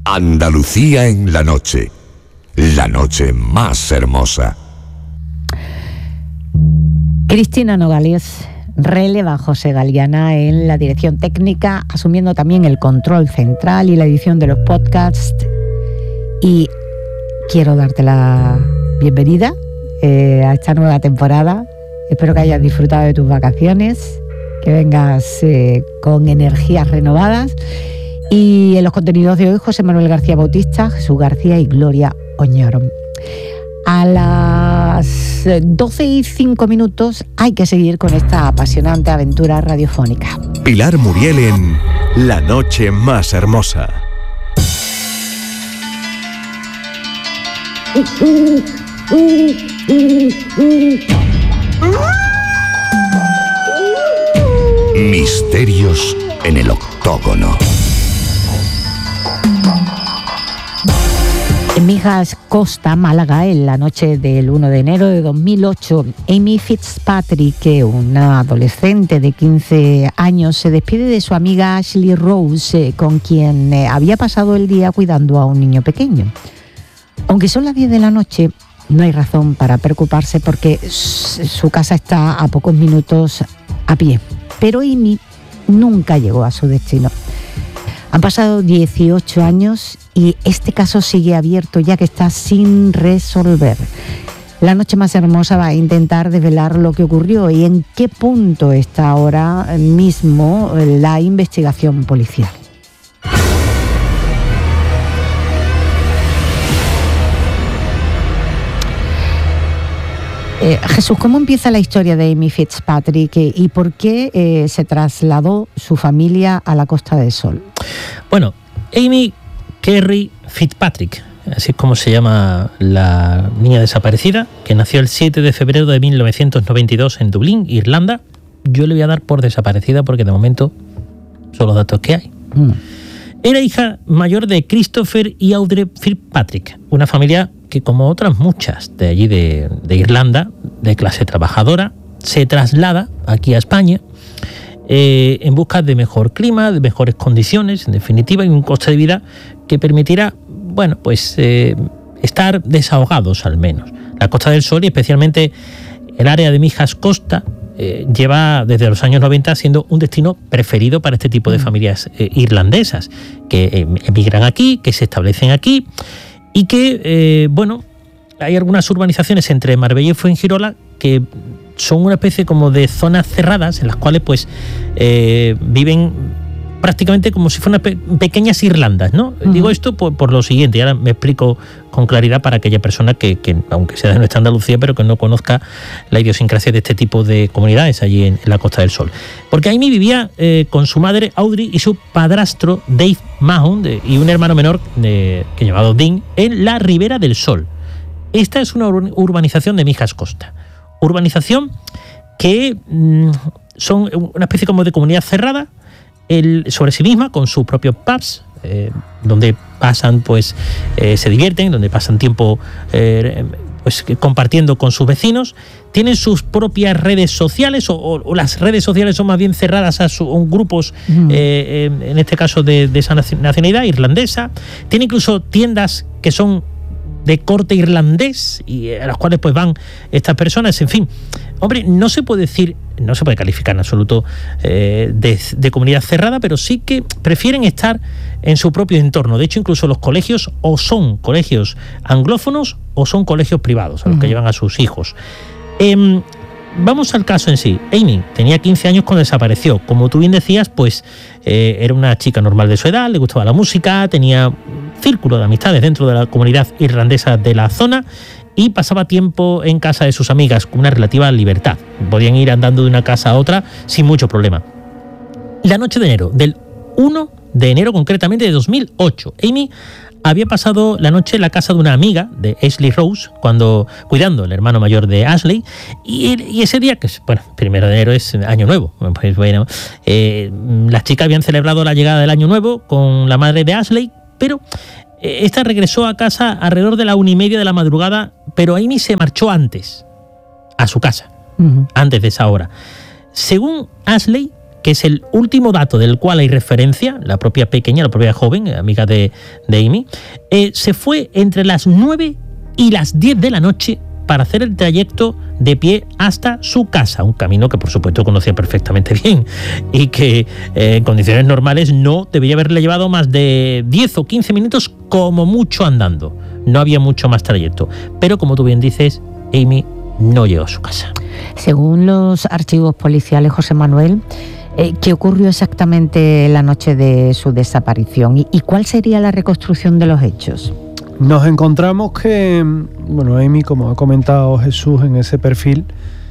Andalucía en la noche más hermosa. Cristina Nogales releva a José Galiana en la dirección técnica, asumiendo también el control central y la edición de los podcasts. Y quiero darte la bienvenida a esta nueva temporada. Espero que hayas disfrutado de tus vacaciones, que vengas con energías renovadas. Y en los contenidos de hoy, José Manuel García Bautista, Jesús García y Gloria Oñoro. A las 12:05 hay que seguir con esta apasionante aventura radiofónica. Pilar Muriel en La Noche Más Hermosa. Misterios en el octógono. En Mijas Costa, Málaga, en la noche del 1 de enero de 2008, Amy Fitzpatrick, una adolescente de 15 años, se despide de su amiga Ashley Rose, con quien había pasado el día cuidando a un niño pequeño. Aunque son las 10 de la noche, no hay razón para preocuparse porque su casa está a pocos minutos a pie. Pero Amy nunca llegó a su destino. Han pasado 18 años y este caso sigue abierto, ya que está sin resolver. La Noche Más Hermosa va a intentar desvelar lo que ocurrió y en qué punto está ahora mismo la investigación policial. Jesús, ¿cómo empieza la historia de Amy Fitzpatrick y por qué se trasladó su familia a la Costa del Sol? Bueno, Amy Kerry Fitzpatrick, así es como se llama la niña desaparecida, que nació el 7 de febrero de 1992 en Dublín, Irlanda. Yo le voy a dar por desaparecida porque de momento son los datos que hay. Era hija mayor de Christopher y Audrey Fitzpatrick, una familia que, como otras muchas de allí de Irlanda, de clase trabajadora, se traslada aquí a España en busca de mejor clima, de mejores condiciones, en definitiva, y un coste de vida que permitirá, bueno, pues estar desahogados al menos. La Costa del Sol y especialmente el área de Mijas Costa lleva desde los años 90 siendo un destino preferido para este tipo de familias irlandesas que emigran aquí, que se establecen aquí y que, bueno, hay algunas urbanizaciones entre Marbella y Fuengirola que son una especie como de zonas cerradas en las cuales pues viven prácticamente como si fueran pequeñas Irlandas, ¿no? Uh-huh. Digo esto por lo siguiente, y ahora me explico con claridad para aquella persona que aunque sea de nuestra Andalucía, pero que no conozca la idiosincrasia de este tipo de comunidades allí en la Costa del Sol. Porque Amy vivía con su madre Audrey y su padrastro Dave Mahon y un hermano menor llamado Dean en la Ribera del Sol. Esta es una urbanización de Mijas Costa. Urbanización que son una especie como de comunidad cerrada sobre sí misma, con sus propios pubs, donde pasan, pues, se divierten, donde pasan tiempo pues compartiendo con sus vecinos. Tienen sus propias redes sociales, o las redes sociales son más bien cerradas a grupos, en este caso de esa nacionalidad irlandesa. Tiene incluso tiendas que son de corte irlandés y a las cuales pues van estas personas. En fin, hombre, no se puede calificar en absoluto de comunidad cerrada, pero sí que prefieren estar en su propio entorno. De hecho, incluso los colegios o son colegios anglófonos o son colegios privados a los que llevan a sus hijos. Vamos al caso en sí. Amy tenía 15 años cuando desapareció. Como tú bien decías, pues era una chica normal de su edad, le gustaba la música, tenía un círculo de amistades dentro de la comunidad irlandesa de la zona y pasaba tiempo en casa de sus amigas con una relativa libertad. Podían ir andando de una casa a otra sin mucho problema. La noche de enero, del 1 de enero concretamente de 2008, Amy había pasado la noche en la casa de una amiga de Ashley Rose, cuidando al hermano mayor de Ashley, y ese día, que es, bueno, 1 de enero es Año Nuevo, pues bueno, las chicas habían celebrado la llegada del Año Nuevo con la madre de Ashley, pero esta regresó a casa alrededor de la 1:30 de la madrugada, pero Amy se marchó antes, a su casa, antes de esa hora. Según Ashley, que es el último dato del cual hay referencia, la propia joven, amiga de Amy, se fue entre las 9 y las 10 de la noche para hacer el trayecto de pie hasta su casa, un camino que por supuesto conocía perfectamente bien y que en condiciones normales no debería haberle llevado más de 10 o 15 minutos como mucho andando. No había mucho más trayecto, pero como tú bien dices, Amy no llegó a su casa. Según los archivos policiales, José Manuel, ¿qué ocurrió exactamente la noche de su desaparición y cuál sería la reconstrucción de los hechos? Nos encontramos que, Amy, como ha comentado Jesús en ese perfil,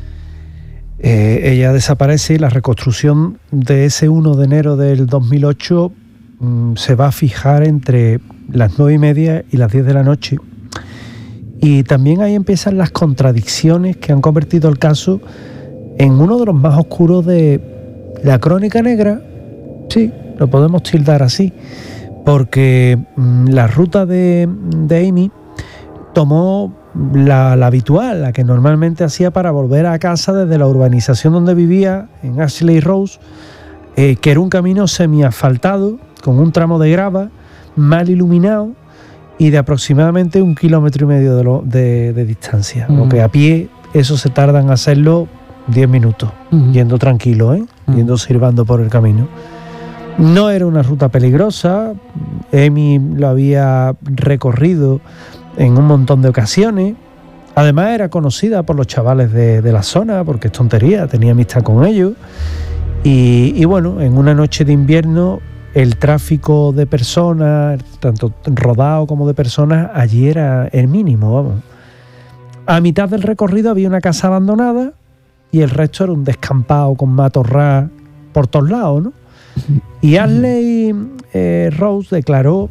ella desaparece y la reconstrucción de ese 1 de enero del 2008 se va a fijar entre las 9:30 y las 10 de la noche. Y también ahí empiezan las contradicciones que han convertido el caso en uno de los más oscuros de la crónica negra. Sí, lo podemos tildar así. Porque la ruta de Amy tomó la habitual, la que normalmente hacía para volver a casa desde la urbanización donde vivía, en Ashley Rose, que era un camino semiasfaltado, con un tramo de grava, mal iluminado y de aproximadamente 1,5 kilómetros de distancia. Lo que a pie, eso se tarda en hacerlo 10 minutos, yendo tranquilo, yendo silbando por el camino. No era una ruta peligrosa, Amy lo había recorrido en un montón de ocasiones. Además era conocida por los chavales de la zona, porque es tontería, tenía amistad con ellos. Y bueno, en una noche de invierno el tráfico de personas, tanto rodado como de personas, allí era el mínimo, vamos. A mitad del recorrido había una casa abandonada y el resto era un descampado con matorral por todos lados, ¿no? Y Ashley Rose declaró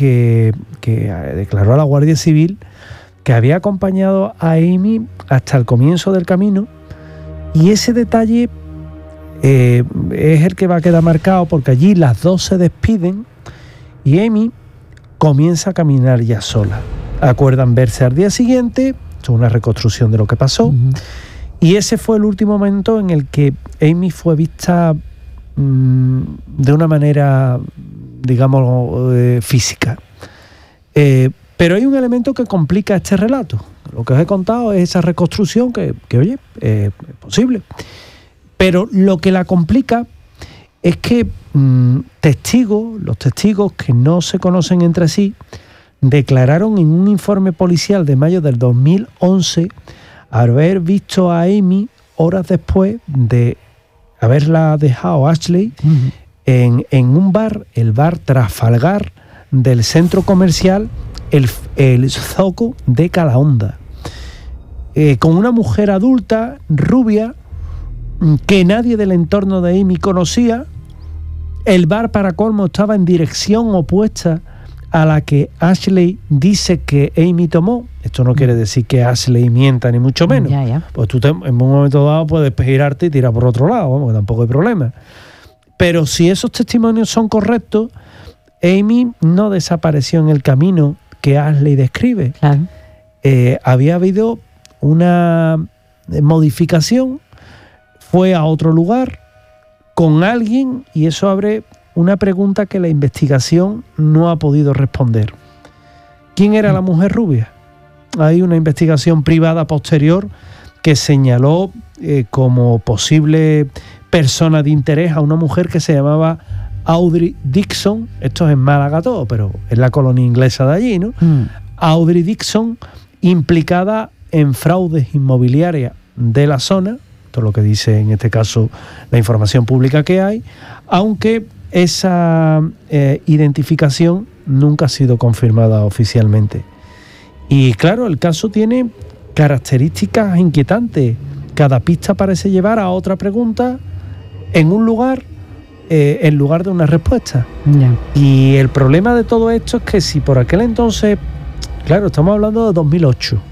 a la Guardia Civil que había acompañado a Amy hasta el comienzo del camino, y ese detalle es el que va a quedar marcado, porque allí las dos se despiden y Amy comienza a caminar ya sola. Acuerdan verse al día siguiente, es una reconstrucción de lo que pasó, y ese fue el último momento en el que Amy fue vista de una manera, digamos, física. Pero hay un elemento que complica este relato. Lo que os he contado es esa reconstrucción que oye, es posible. Pero lo que la complica es que los testigos que no se conocen entre sí, declararon en un informe policial de mayo del 2011 haber visto a Amy horas después de haberla dejado Ashley en un bar, el bar Trafalgar del centro comercial el Zoco de Calahonda, con una mujer adulta, rubia, que nadie del entorno de Amy conocía. El bar, para colmo, estaba en dirección opuesta a la que Ashley dice que Amy tomó. Esto no quiere decir que Ashley mienta, ni mucho menos. Ya. Pues tú en un momento dado puedes girarte y tirar por otro lado, vamos, que tampoco hay problema. Pero si esos testimonios son correctos, Amy no desapareció en el camino que Ashley describe. Claro. Había habido una modificación, fue a otro lugar con alguien, y eso abre una pregunta que la investigación no ha podido responder. ¿Quién era la mujer rubia? Hay una investigación privada posterior que señaló como posible persona de interés a una mujer que se llamaba Audrey Dixon. Esto es en Málaga todo, pero es la colonia inglesa de allí, ¿no? Audrey Dixon, implicada en fraudes inmobiliarias de la zona. Esto es lo que dice en este caso la información pública que hay, aunque esa identificación nunca ha sido confirmada oficialmente. Y claro, el caso tiene características inquietantes. Cada pista parece llevar a otra pregunta en un lugar, en lugar de una respuesta. Yeah. Y el problema de todo esto es que si por aquel entonces, claro, estamos hablando de 2008.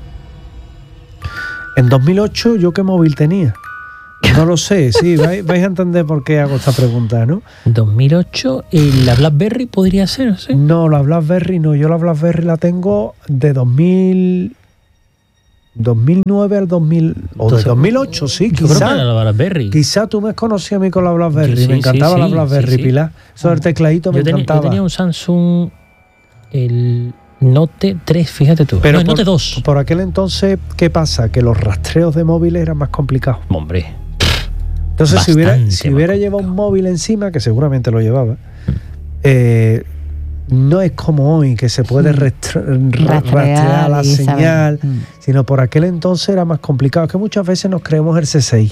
En 2008, ¿yo qué móvil tenía? No lo sé, sí, vais a entender por qué hago esta pregunta, ¿no? 2008, ¿la BlackBerry podría ser? ¿Sí? No, la BlackBerry no, yo la BlackBerry la tengo de 2000, 2009 al 2000 o de 2008, sí, Yo creo que era la BlackBerry. Quizá tú me conocías a mí con la BlackBerry. Sí, Me encantaba sí, la sí, BlackBerry, sí. Pilar. Eso del tecladito me encantaba. Yo tenía un Samsung, el Note 3, fíjate tú. Pero no, el Note 2. Por aquel entonces, ¿qué pasa? Que los rastreos de móviles eran más complicados. Hombre. Entonces, si Bastante hubiera más llevado un móvil encima, que seguramente lo llevaba, no es como hoy, que se puede rastrear la y saber. señal, sino por aquel entonces era más complicado. Es que muchas veces nos creemos el C6.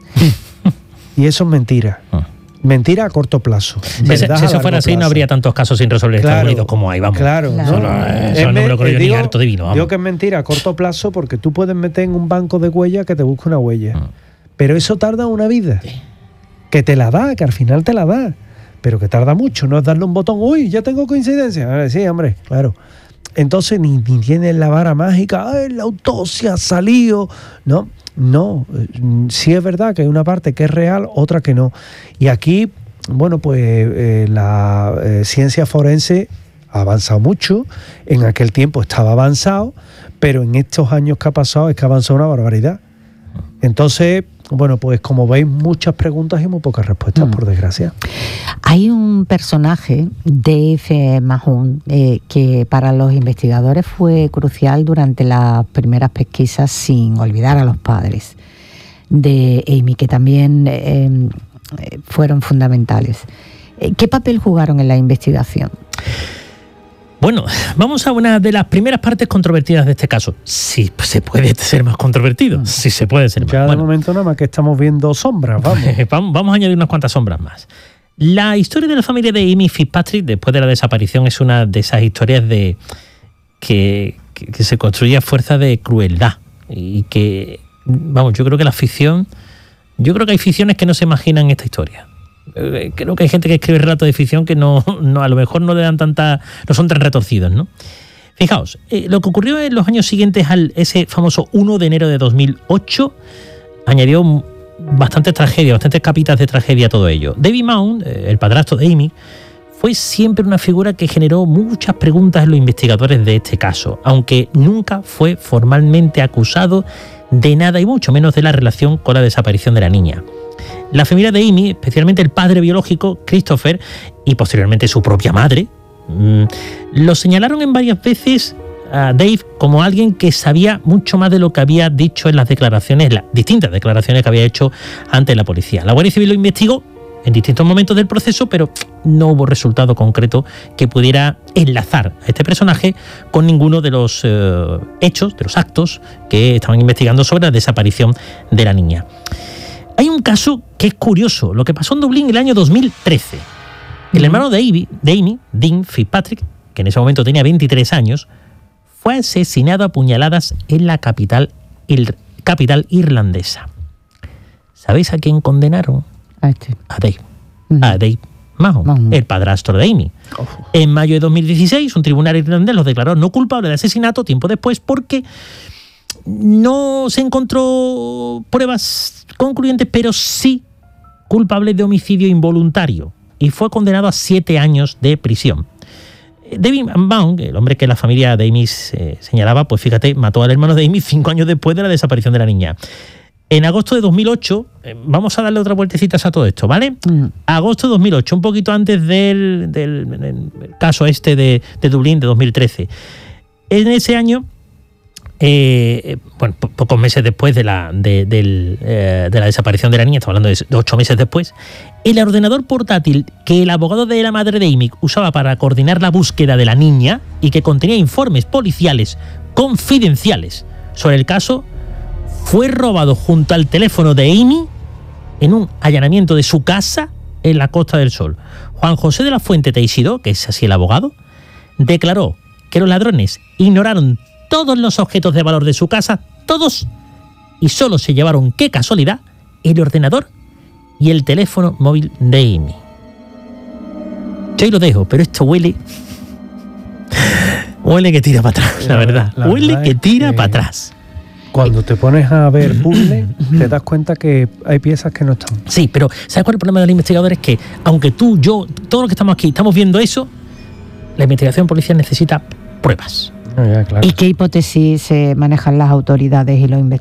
Y eso es mentira. Mentira a corto plazo. Si verdad a eso largo fuera así, plazo. no habría tantos casos sin resolver en Estados Unidos como hay, vamos. Claro, Claro. no. Eso no me lo creo yo ni harto divino, vamos. Digo que es mentira a corto plazo porque tú puedes meter en un banco de huellas que te busque una huella. Pero eso tarda una vida. Que te la da, que al final te la da. Pero que tarda mucho, no es darle un botón, uy, ya tengo coincidencia. Sí, hombre, claro. Entonces ni tienes la vara mágica, ¡ay, la autopsia ha salido! No, sí es verdad que hay una parte que es real, otra que no. Y aquí, bueno, pues la ciencia forense ha avanzado mucho, en aquel tiempo estaba avanzado, pero en estos años que ha pasado es que ha avanzado una barbaridad. Entonces, bueno, pues como veis, muchas preguntas y muy pocas respuestas, por desgracia. Hay un personaje, Dave Mahon, que para los investigadores fue crucial durante las primeras pesquisas, sin olvidar a los padres de Amy, que también fueron fundamentales. ¿Qué papel jugaron en la investigación? Bueno, vamos a una de las primeras partes controvertidas de este caso. Sí, se puede ser más controvertido. Sí, se puede ser más. Ya de momento nada más que estamos viendo sombras, vamos. Vamos a añadir unas cuantas sombras más. La historia de la familia de Amy Fitzpatrick después de la desaparición es una de esas historias de que se construye a fuerza de crueldad y que, vamos, yo creo que hay ficciones que no se imaginan esta historia. Creo que hay gente que escribe relatos de ficción que no a lo mejor no le dan no son tan retorcidos, ¿no? Fijaos, lo que ocurrió en los años siguientes ese famoso 1 de enero de 2008 añadió bastantes capitas de tragedia a todo ello. David Mahon, el padrastro de Amy, fue siempre una figura que generó muchas preguntas en los investigadores de este caso, aunque nunca fue formalmente acusado de nada y mucho menos de la relación con la desaparición de la niña. La familia de Amy, especialmente el padre biológico, Christopher, y posteriormente su propia madre, lo señalaron en varias veces a Dave como alguien que sabía mucho más de lo que había dicho en las distintas declaraciones que había hecho ante la policía. La Guardia Civil lo investigó en distintos momentos del proceso, pero no hubo resultado concreto que pudiera enlazar a este personaje con ninguno de los hechos, de los actos que estaban investigando sobre la desaparición de la niña. Hay un caso que es curioso, lo que pasó en Dublín en el año 2013. El hermano de Amy, Dean Fitzpatrick, que en ese momento tenía 23 años, fue asesinado a puñaladas en la capital irlandesa. ¿Sabéis a quién condenaron? A Dave Mahon, el padrastro de Amy. En mayo de 2016, un tribunal irlandés los declaró no culpable de asesinato tiempo después porque no se encontró pruebas concluyentes, pero sí culpable de homicidio involuntario, y fue condenado a 7 años de prisión. David Mahon, el hombre que la familia de Amy señalaba, pues fíjate, mató al hermano de Amy 5 años después de la desaparición de la niña. En agosto de 2008, vamos a darle otra vueltecita a todo esto, ¿vale? Agosto de 2008, un poquito antes del caso este de Dublín de 2013. En ese año, pocos meses después de la desaparición de la niña, estamos hablando de 8 meses después, el ordenador portátil que el abogado de la madre de Amy usaba para coordinar la búsqueda de la niña y que contenía informes policiales confidenciales sobre el caso, fue robado junto al teléfono de Amy en un allanamiento de su casa en la Costa del Sol. Juan José de la Fuente Teixidó, que es así el abogado, declaró que los ladrones ignoraron todos los objetos de valor de su casa, todos, y solo se llevaron, qué casualidad, el ordenador y el teléfono móvil de Amy. Yo ahí lo dejo, pero esto huele que tira para atrás, la verdad. Huele que tira para atrás. Cuando te pones a ver puzzles, te das cuenta que hay piezas que no están. Sí, pero ¿sabes cuál es el problema del investigador? Es que, aunque tú, yo, todos los que estamos aquí, estamos viendo eso, la investigación policial necesita pruebas. Ya, claro. ¿Y qué hipótesis manejan las autoridades y los investigadores?